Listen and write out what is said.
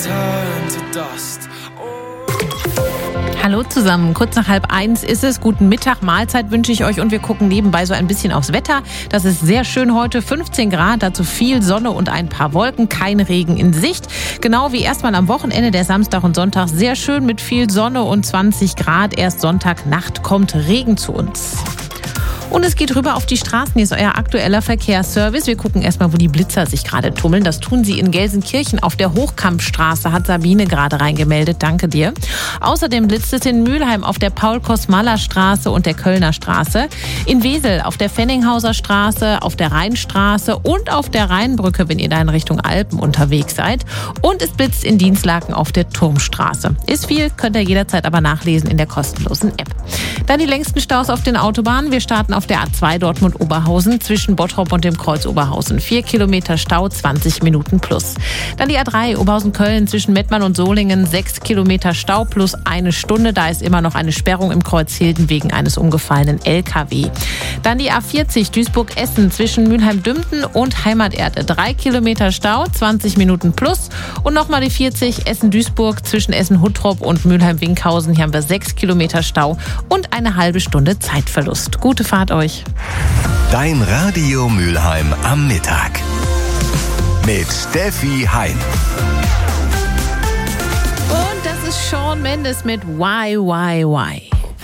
turn to dust. Hallo zusammen, kurz nach 12:30 ist es. Guten Mittag, Mahlzeit wünsche ich euch und wir gucken nebenbei so ein bisschen aufs Wetter. Das ist sehr schön heute, 15 Grad, dazu viel Sonne und ein paar Wolken, kein Regen in Sicht. Genau wie erstmal am Wochenende, der Samstag und Sonntag, sehr schön mit viel Sonne und 20 Grad. Erst Sonntagnacht kommt Regen zu uns. Und es geht rüber auf die Straßen. Hier ist euer aktueller Verkehrsservice. Wir gucken erstmal, wo die Blitzer sich gerade tummeln. Das tun sie in Gelsenkirchen auf der Hochkampfstraße, hat Sabine gerade reingemeldet. Danke dir. Außerdem blitzt es in Mülheim auf der Paul-Kosmala-Straße und der Kölner Straße. In Wesel auf der Fenninghauser Straße, auf der Rheinstraße und auf der Rheinbrücke, wenn ihr da in Richtung Alpen unterwegs seid. Und es blitzt in Dinslaken auf der Turmstraße. Ist viel, könnt ihr jederzeit aber nachlesen in der kostenlosen App. Dann die längsten Staus auf den Autobahnen. Wir starten auf der A2 Dortmund-Oberhausen zwischen Bottrop und dem Kreuz Oberhausen. 4 Kilometer Stau, 20 Minuten plus. Dann die A3 Oberhausen-Köln zwischen Mettmann und Solingen. 6 Kilometer Stau plus 1 Stunde. Da ist immer noch eine Sperrung im Kreuz Hilden wegen eines umgefallenen LKW. Dann die A40 Duisburg-Essen zwischen Mülheim-Dümpten und Heimaterde. 3 Kilometer Stau, 20 Minuten plus. Und nochmal die 40 Essen-Duisburg zwischen Essen-Huttrop und Mülheim-Winkhausen. Hier haben wir 6 Kilometer Stau und eine halbe Stunde Zeitverlust. Gute Fahrt euch. Dein Radio Mülheim am Mittag. Mit Steffi Hein. Und das ist Shawn Mendes mit Why, Why, Why.